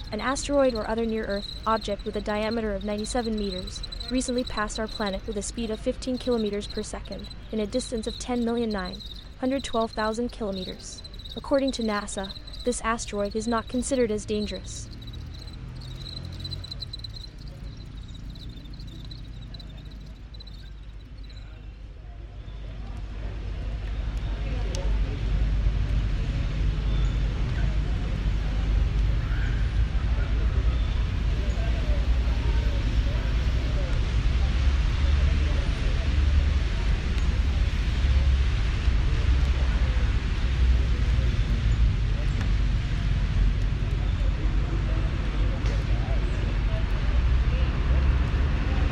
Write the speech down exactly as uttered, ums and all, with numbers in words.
An asteroid or other near-Earth object with a diameter of ninety-seven meters recently passed our planet with a speed of fifteen kilometers per second in a distance of ten million nine hundred twelve thousand kilometers. According to NASA, this asteroid is not considered as dangerous.